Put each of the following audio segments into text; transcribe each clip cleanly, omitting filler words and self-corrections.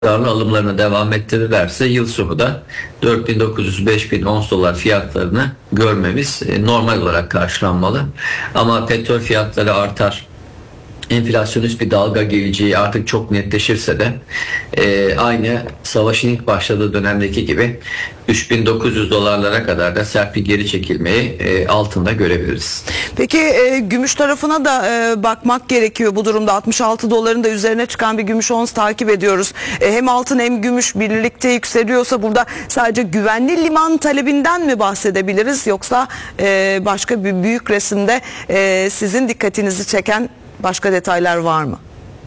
istikrarlı alımlarını devam ettirirlerse yıl sonu da 4.900-5.000 ons dolar fiyatlarını görmemiz normal olarak karşılanmalı. Ama petrol fiyatları artar, enflasyonist bir dalga geleceği artık çok netleşirse de aynı savaşın ilk başladığı dönemdeki gibi 3.900 dolarlara kadar da sert bir geri çekilmeyi altında görebiliriz. Peki gümüş tarafına da bakmak gerekiyor bu durumda. 66 doların da üzerine çıkan bir gümüş ons takip ediyoruz. Hem altın hem gümüş birlikte yükseliyorsa burada sadece güvenli liman talebinden mi bahsedebiliriz, yoksa başka bir büyük resimde sizin dikkatinizi çeken başka detaylar var mı?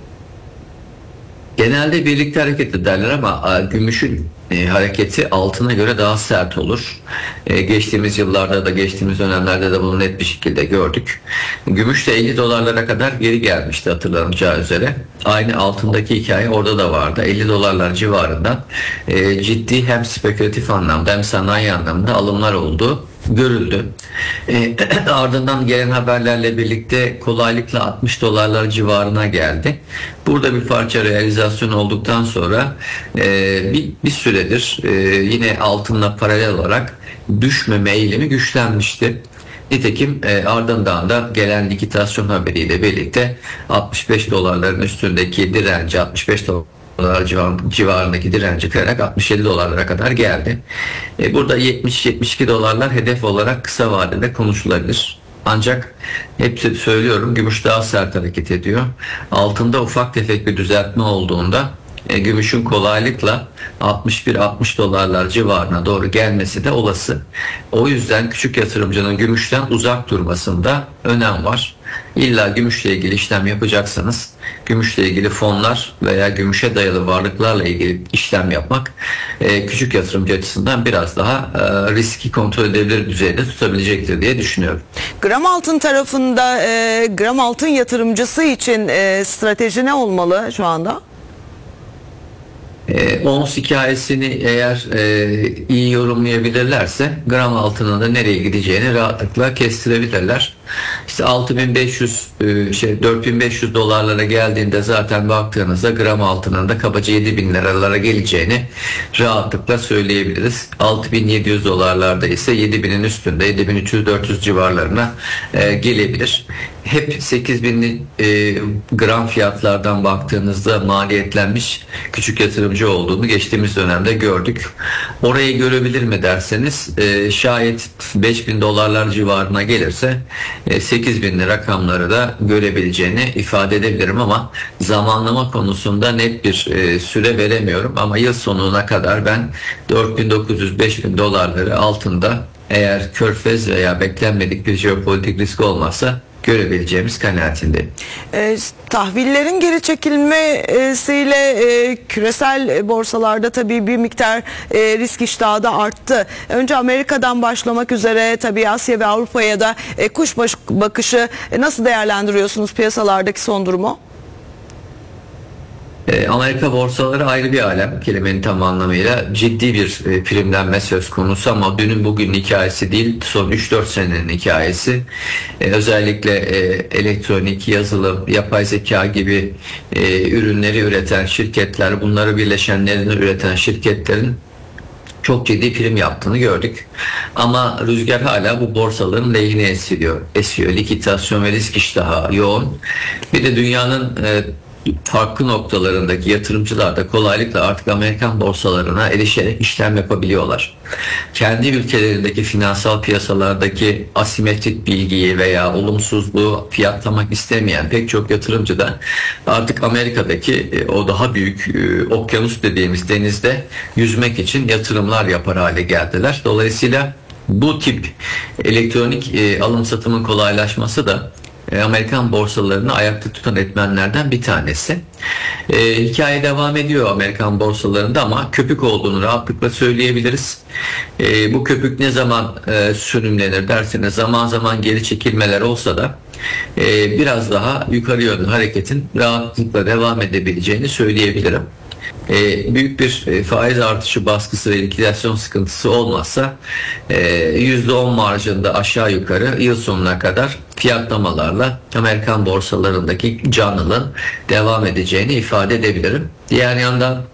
Genelde birlikte hareket ederler ama gümüşün hareketi altına göre daha sert olur. Geçtiğimiz yıllarda da geçtiğimiz dönemlerde de bunu net bir şekilde gördük. Gümüş de 50 dolarlara kadar geri gelmişti hatırlanacağı üzere. Aynı altındaki hikaye orada da vardı. 50 dolarlar civarında ciddi hem spekülatif anlamda hem sanayi anlamda alımlar oldu. Görüldü. Ardından gelen haberlerle birlikte kolaylıkla 60 dolarlar civarına geldi. Burada bir parça realizasyon olduktan sonra bir süredir yine altınla paralel olarak düşmeme eğilimi güçlenmişti. Nitekim ardından da gelen likitasyon haberiyle birlikte 65 dolarların üstündeki direnci, 65 dolar civarındaki direnci kırarak 67 dolarlara kadar geldi. Burada 70-72 dolarlar hedef olarak kısa vadede konuşulabilir. Ancak hep söylüyorum, gümüş daha sert hareket ediyor. Altında ufak tefek bir düzeltme olduğunda gümüşün kolaylıkla 61-60 dolarlar civarına doğru gelmesi de olası. O yüzden küçük yatırımcının gümüşten uzak durmasında önem var. İlla gümüşle ilgili işlem yapacaksanız gümüşle ilgili fonlar veya gümüşe dayalı varlıklarla ilgili işlem yapmak küçük yatırımcı açısından biraz daha riski kontrol edebilir düzeyde tutabilecektir diye düşünüyorum. Gram altın tarafında gram altın yatırımcısı için strateji ne olmalı şu anda? Ons hikayesini eğer iyi yorumlayabilirlerse gram altının da nereye gideceğini rahatlıkla kestirebilirler. İşte 4.500 dolarlara geldiğinde zaten baktığınızda gram altının da kabaca 7.000 liralara geleceğini rahatlıkla söyleyebiliriz. 6.700 dolarlarda ise 7.000'in üstünde 7.300-400 civarlarına gelebilir. Hep 8.000 gram fiyatlardan baktığınızda maliyetlenmiş küçük yatırımcı olduğunu geçtiğimiz dönemde gördük. Orayı görebilir mi derseniz şayet 5.000 dolarlar civarına gelirse 8.000 rakamları da görebileceğini ifade edebilirim ama zamanlama konusunda net bir süre veremiyorum. Ama yıl sonuna kadar ben 4.900-5.000 dolarları altında, eğer körfez veya beklenmedik bir jeopolitik risk olmazsa, görebileceğimiz kanaatindeyim. Tahvillerin geri çekilmesiyle küresel borsalarda tabii bir miktar risk iştahı da arttı. Önce Amerika'dan başlamak üzere tabii Asya ve Avrupa'ya da kuş bakışı nasıl değerlendiriyorsunuz piyasalardaki son durumu? Amerika borsaları ayrı bir alem, kelimenin tam anlamıyla. Ciddi bir primlenme söz konusu ama dünün bugünün hikayesi değil, son 3-4 senenin hikayesi. Özellikle elektronik, yazılım, yapay zeka gibi ürünleri üreten şirketler, bunları birleşenlerini üreten şirketlerin çok ciddi prim yaptığını gördük. Ama rüzgar hala bu borsaların lehine esiyor. Likitasyon ve risk iştahı yoğun. Bir de dünyanın farklı noktalarındaki yatırımcılar da kolaylıkla artık Amerikan borsalarına erişerek işlem yapabiliyorlar. Kendi ülkelerindeki finansal piyasalardaki asimetrik bilgiyi veya olumsuzluğu fiyatlamak istemeyen pek çok yatırımcı da artık Amerika'daki o daha büyük okyanus dediğimiz denizde yüzmek için yatırımlar yapar hale geldiler. Dolayısıyla bu tip elektronik alım satımın kolaylaşması da Amerikan borsalarını ayakta tutan etmenlerden bir tanesi. Hikaye devam ediyor Amerikan borsalarında ama köpük olduğunu rahatlıkla söyleyebiliriz. Bu köpük ne zaman sürümlenir derseniz, zaman zaman geri çekilmeler olsa da biraz daha yukarı yönlü hareketin rahatlıkla devam edebileceğini söyleyebilirim. Büyük bir faiz artışı baskısı ve likidasyon sıkıntısı olmazsa %10 marjında aşağı yukarı yıl sonuna kadar fiyatlamalarla Amerikan borsalarındaki canlılığın devam edeceğini ifade edebilirim. Diğer yandan